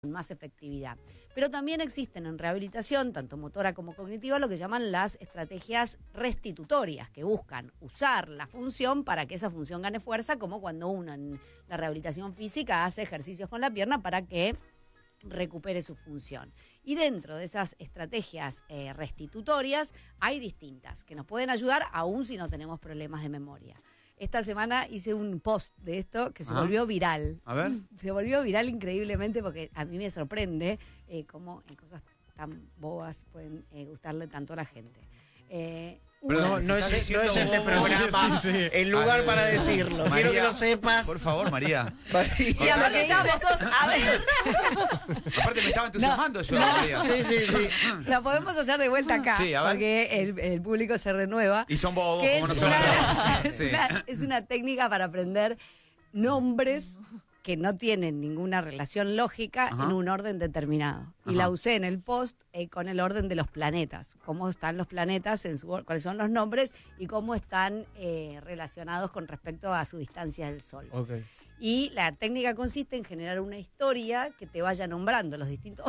más efectividad. Pero también existen en rehabilitación, tanto motora como cognitiva, lo que llaman las estrategias restitutorias, que buscan usar la función para que esa función gane fuerza, como cuando uno en la rehabilitación física hace ejercicios con la pierna para que recupere su función. Y dentro de esas estrategias restitutorias hay distintas, que nos pueden ayudar aún si no tenemos problemas de memoria. Esta semana hice un post de esto que se volvió viral. A ver. Se volvió viral increíblemente porque a mí me sorprende cómo en cosas tan bobas pueden gustarle tanto a la gente. No es este programa el lugar para decirlo. María, quiero que lo sepas. Por favor, María. Mira, porque estamos todos, a ver. Aparte me estaba entusiasmando yo, María. Sí. La podemos hacer de vuelta acá, Sí, a ver. porque el público se renueva. Y son bobos Que como es nosotros. Sí. es una técnica para aprender nombres que no tienen ninguna relación lógica en un orden determinado. Y la usé en el post con el orden de los planetas. Cómo están los planetas, cuáles son los nombres y cómo están relacionados con respecto a su distancia del Sol. Okay. Y la técnica consiste en generar una historia que te vaya nombrando los distintos...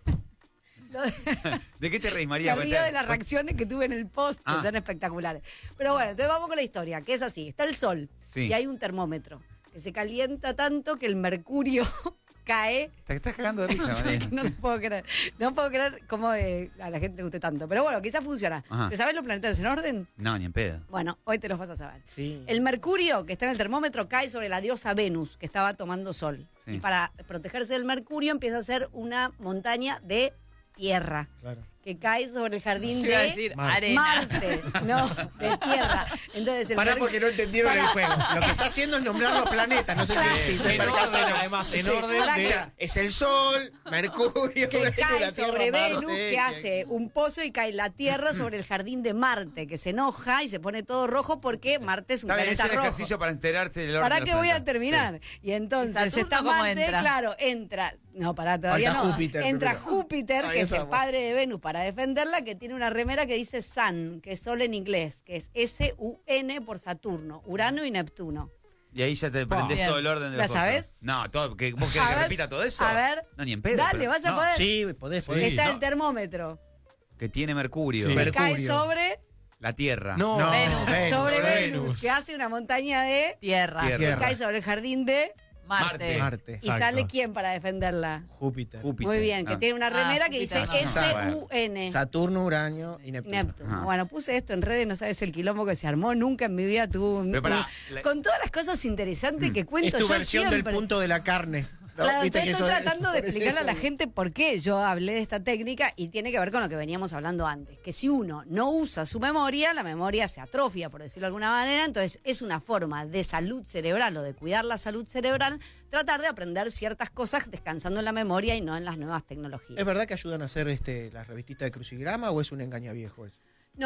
¿De qué te reís, María? Me río de las reacciones que tuve en el post, que son espectaculares. Pero bueno, entonces vamos con la historia, que es así. Está el Sol y hay un termómetro que se calienta tanto que el mercurio cae. Te estás cagando de risa, María. No puedo creer. No puedo creer cómo a la gente le guste tanto. Pero bueno, quizás funciona. ¿Te sabes los planetas en orden? No, ni en pedo. Bueno, hoy te los vas a saber. Sí. El mercurio que está en el termómetro cae sobre la diosa Venus, que estaba tomando sol. Sí. Y para protegerse del mercurio empieza a hacer una montaña de tierra. Claro. Que cae sobre el jardín Yo iba a de decir arena. Marte, no, de tierra. Entonces Pará porque no entendieron el juego. Lo que está haciendo es nombrar los planetas. No sé si se En orden, percataron. además, en Sí, orden pará, de... ya. Es el Sol, Mercurio, que cae la Tierra, sobre Marte, Venus, que hace un pozo y cae la Tierra sobre el jardín de Marte, que se enoja y se pone todo rojo porque Marte es un Está bien, es planeta el rojo. ejercicio para enterarse del orden. ¿Para de qué los voy a planetas. terminar? Y entonces ¿Saturno está cómo Marte, entra? claro, entra. No, pará, todavía Falta no. Júpiter Entra primero. Júpiter, Ahí que es el estamos. padre de Venus, para defenderla, que tiene una remera que dice Sun, que es Sol en inglés, que es S-U-N por Saturno, Urano y Neptuno. Y ahí ya te prendés Bien. todo el orden de ¿La las cosas. sabés? No, todo, ¿vos querés A que ver, repita todo eso? a ver. No, ni en pedo. Dale, pero- vas a no, poder. Sí, podés. Sí. Está no. el termómetro, Que tiene mercurio. Sí. que Mercurio. cae sobre La Tierra. No, No, Venus. Venus, Venus. que hace una montaña de... Tierra. Tierra. que cae sobre el jardín de... Marte. Marte. ¿Y sale quién para defenderla? Júpiter. Júpiter. Muy bien, que Ah. tiene una remera que Júpiter dice no. S-U-N. Saturno, Urano y Neptuno. Neptuno. Ajá. Bueno, puse esto en redes, no sabes el quilombo que se armó. Nunca en mi vida tuve Pero pará, con todas las cosas interesantes que cuento Es tu yo versión siempre. del punto de la carne. ¿no? Claro, Viste entonces que estoy eso es- tratando de por eso explicarle a la es- gente por qué yo hablé de esta técnica y tiene que ver con lo que veníamos hablando antes. Que si uno no usa su memoria, la memoria se atrofia, por decirlo de alguna manera. Entonces es una forma de salud cerebral o de cuidar la salud cerebral, tratar de aprender ciertas cosas descansando en la memoria y no en las nuevas tecnologías. ¿Es verdad que ayudan a hacer las revistitas de crucigrama o es un engañaviejo eso?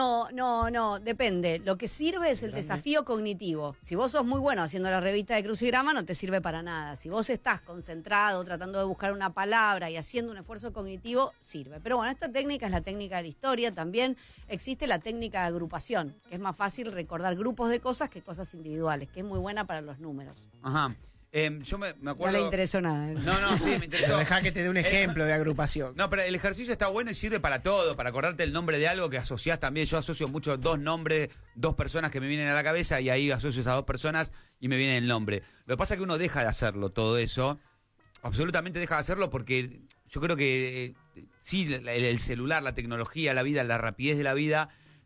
No, depende. Lo que sirve es el desafío cognitivo. Si vos sos muy bueno haciendo la revista de crucigrama, no te sirve para nada. Si vos estás concentrado, tratando de buscar una palabra y haciendo un esfuerzo cognitivo, sirve. Pero bueno, esta técnica es la técnica de la historia. También existe la técnica de agrupación, que es más fácil recordar grupos de cosas que cosas individuales, que es muy buena para los números. Ajá. Yo me No acuerdo... le interesó nada. No, sí, me interesó. Deja que te dé un ejemplo de agrupación. No, pero el ejercicio está bueno y sirve para todo, para acordarte el nombre de algo que asociás también. Yo asocio mucho dos nombres, dos personas que me vienen a la cabeza y ahí asocio esas dos personas y me viene el nombre. Lo que pasa es que uno deja de hacerlo todo eso, absolutamente deja de hacerlo porque yo creo que sí, el celular, la tecnología, la vida, la rapidez de la vida,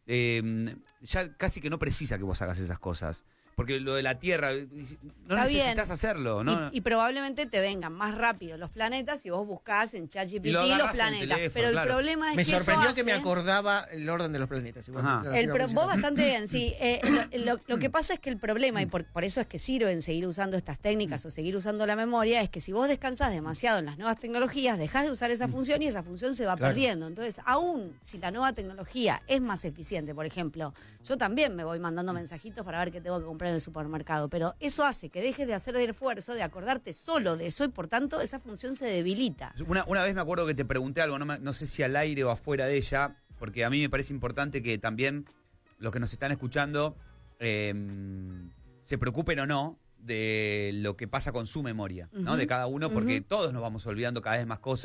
ya casi que no precisa que vos hagas esas cosas. Porque lo de la Tierra, no Está necesitas bien. hacerlo, ¿no? Y probablemente te vengan más rápido los planetas si vos buscás en ChatGPT Y lo los agarrás en planetas. teléfono, Pero claro. el problema es Me que sorprendió eso que me hace- acordaba el orden de los planetas. Igual, Ajá. Vos bastante bien, sí. Lo que pasa es que el problema, y por eso es que sirven seguir usando estas técnicas o seguir usando la memoria, es que si vos descansás demasiado en las nuevas tecnologías, dejás de usar esa función y esa función se va Claro. perdiendo. Entonces, aún si la nueva tecnología es más eficiente, por ejemplo, yo también me voy mandando mensajitos para ver qué tengo que comprar en el supermercado, pero eso hace que dejes de hacer el esfuerzo de acordarte solo de eso y por tanto esa función se debilita. Una vez me acuerdo que te pregunté algo, no sé si al aire o afuera de ella, porque a mí me parece importante que también los que nos están escuchando se preocupen o no de lo que pasa con su memoria, ¿no? De cada uno, porque todos nos vamos olvidando cada vez más cosas.